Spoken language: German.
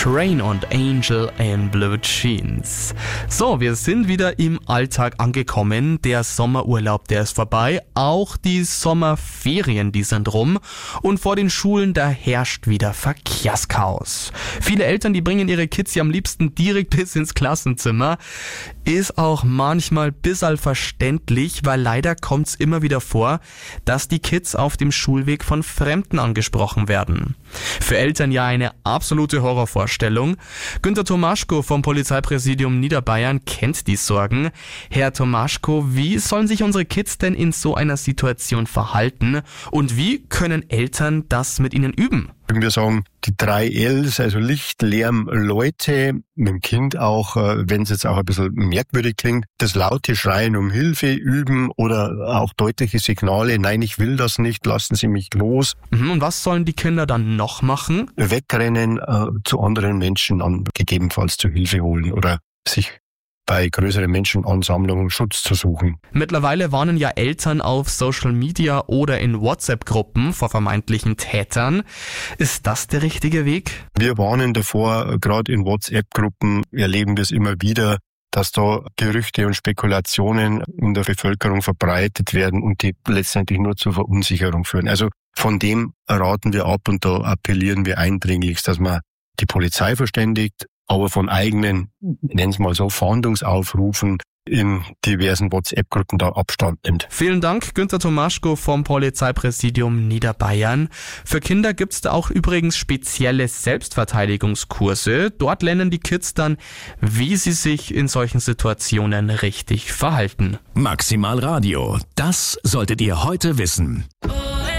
Train und Angel in Blue Jeans. So, wir sind wieder im Alltag angekommen. Der Sommerurlaub, der ist vorbei. Auch die Sommerferien, die sind rum. Und vor den Schulen, da herrscht wieder Verkehrschaos. Viele Eltern, die bringen ihre Kids ja am liebsten direkt bis ins Klassenzimmer. Ist auch manchmal bisserl verständlich, weil leider kommt's immer wieder vor, dass die Kids auf dem Schulweg von Fremden angesprochen werden. Für Eltern ja eine absolute Horrorvorstellung. Günter Tomaschko vom Polizeipräsidium Niederbayern kennt die Sorgen. Herr Tomaschko, wie sollen sich unsere Kids denn in so einer Situation verhalten und wie können Eltern das mit ihnen üben? Wir sagen, die 3 Ls, also Licht, Lärm, Leute, mit dem Kind auch, wenn es jetzt auch ein bisschen merkwürdig klingt, das laute Schreien um Hilfe üben oder auch deutliche Signale, nein, ich will das nicht, lassen Sie mich los. Und was sollen die Kinder dann noch machen? Wegrennen, zu anderen Menschen gegebenenfalls zur Hilfe holen oder sich bei größeren Menschenansammlungen Schutz zu suchen. Mittlerweile warnen ja Eltern auf Social Media oder in WhatsApp-Gruppen vor vermeintlichen Tätern. Ist das der richtige Weg? Wir warnen davor, gerade in WhatsApp-Gruppen erleben wir es immer wieder, dass da Gerüchte und Spekulationen in der Bevölkerung verbreitet werden und die letztendlich nur zur Verunsicherung führen. Also von dem raten wir ab und da appellieren wir eindringlichst, dass man die Polizei verständigt, aber von eigenen, nennen es mal so, Fahndungsaufrufen in diversen WhatsApp-Gruppen da Abstand nimmt. Vielen Dank, Günter Tomaschko vom Polizeipräsidium Niederbayern. Für Kinder gibt's da auch übrigens spezielle Selbstverteidigungskurse. Dort lernen die Kids dann, wie sie sich in solchen Situationen richtig verhalten. Maximal Radio, das solltet ihr heute wissen.